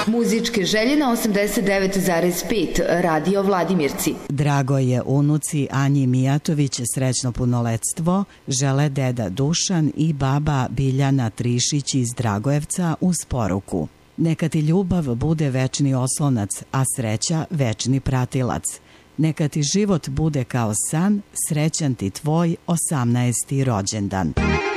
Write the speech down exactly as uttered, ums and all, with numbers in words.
Muzičke želje na osamdeset devet zarez pet Radio Vladimirci. Drago je unuci Anji Mijatović srećno punoletstvo, žele deda Dušan i baba Biljana Trišić iz Dragojevca uz poruku: neka ti ljubav bude večni oslonac, a sreća večni pratilac. Neka ti život bude kao san, srećan ti tvoj osamnaesti rođendan.